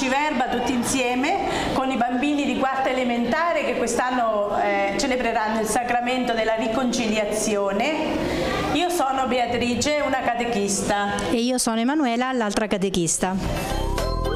Verba tutti insieme con i bambini di quarta elementare che quest'anno celebreranno il sacramento della riconciliazione. Io sono Beatrice, una catechista. E io sono Emanuela, l'altra catechista.